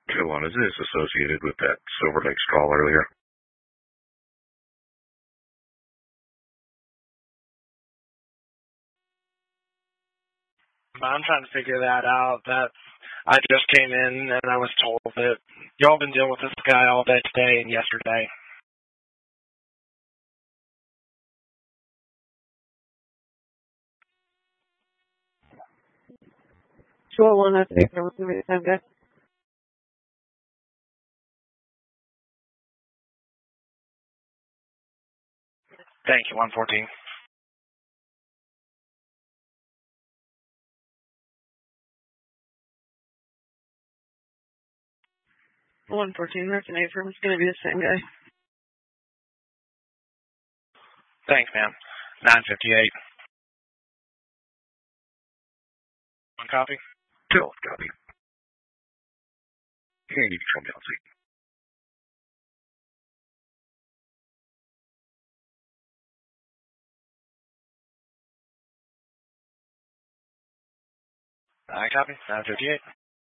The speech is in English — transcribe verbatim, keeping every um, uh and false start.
Hold on, is this associated with that Silver Lake call earlier? I'm trying to figure that out. That I just came in and I was told that y'all been dealing with this guy all day today and yesterday. Sure, one I think I was going to time, guys. Thank you, one fourteen. one fourteen, that's an Abram. It's going to be the same guy. Thanks, man. nine fifty-eight. One copy? Still copy. Can't give you from Chelsea. I copy. nine fifty-eight.